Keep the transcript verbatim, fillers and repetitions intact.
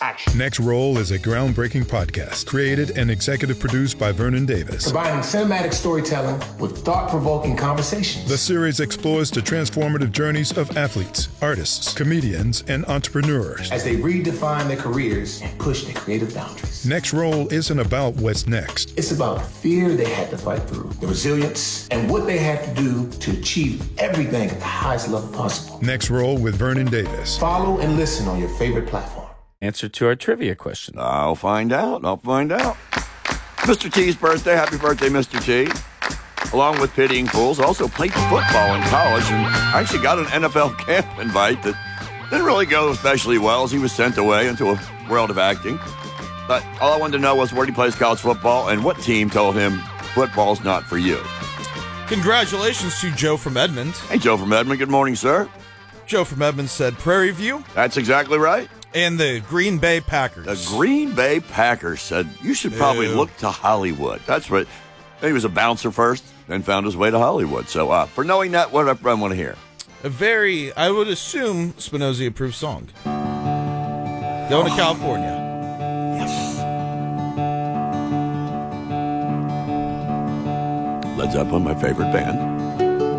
action. Next Roll is a groundbreaking podcast created and executive produced by Vernon Davis. Combining cinematic storytelling with thought-provoking conversations. The series explores the transformative journeys of athletes, artists, comedians, and entrepreneurs as they redefine their careers and push their creative boundaries. Next Roll isn't about what's next. It's about the fear they had to fight through, the resilience, and what they had to do to achieve everything at the highest level possible. Next Roll with Vernon Davis. Follow and listen on your favorite platform. Answer to our trivia question. I'll find out. I'll find out. Mister T's birthday. Happy birthday, Mister T. Along with pitying fools, also played football in college and actually got an N F L camp invite that didn't really go especially well as he was sent away into a world of acting. But all I wanted to know was where he plays college football and what team told him football's not for you. Congratulations to Joe from Edmond. Hey, Joe from Edmond. Good morning, sir. Joe from Edmond said Prairie View. That's exactly right. And the Green Bay Packers. The Green Bay Packers said, you should probably Ew. look to Hollywood. That's what, he was a bouncer first and found his way to Hollywood. So uh, for knowing that, what do I want to hear? A very, I would assume, Spinozzi-approved song. Going to California. Yes. Led Zeppelin, my favorite band.